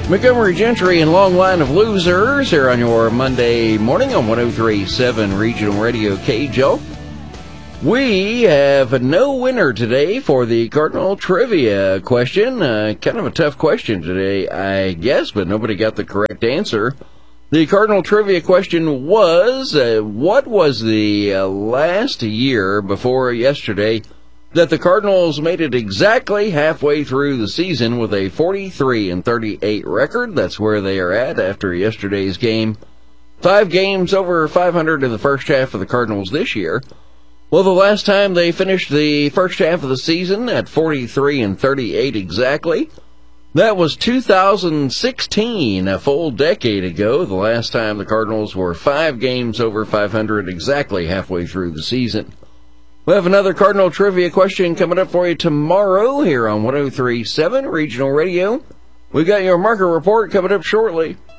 Montgomery Gentry and Long Line of Losers here on your Monday morning on 103.7 Regional Radio KJO. We have no winner today for the Cardinal Trivia question. Kind of a tough question today, I guess, but nobody got the correct answer. The Cardinal Trivia question was, what was the last year before yesterday that the Cardinals made it exactly halfway through the season with a 43-38 record? That's where they are at after yesterday's game. 5 games over 500 in the first half of the Cardinals this year. Well, the last time they finished the first half of the season at 43-38 exactly, that was 2016, a full decade ago, the last time the Cardinals were 5 games over 500 exactly halfway through the season. We'll have another Cardinal Trivia question coming up for you tomorrow here on 103.7 Regional Radio. We got your market report coming up shortly.